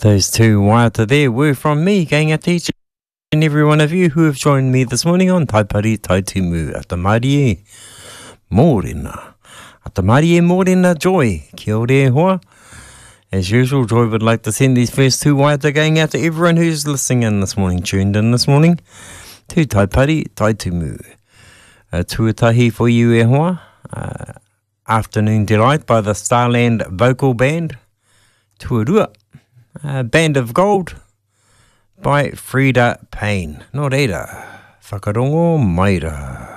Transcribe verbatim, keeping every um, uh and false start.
Those two waiata there were from me, going out to each and every one of you who have joined me this morning on Taipari Taitumu at the Marie Morena. At the Marie Morena Joy. Kia ore hoa. As usual, Joy would like to send these first two waiata going out to everyone who's listening in this morning, tuned in this morning to Taipari Taitumu. A tuatahi for you e hoa. Uh, Afternoon Delight by the Starland Vocal Band. Tuarua. Uh, Band of Gold by Frida Payne. Nō reira, whakarongo maira.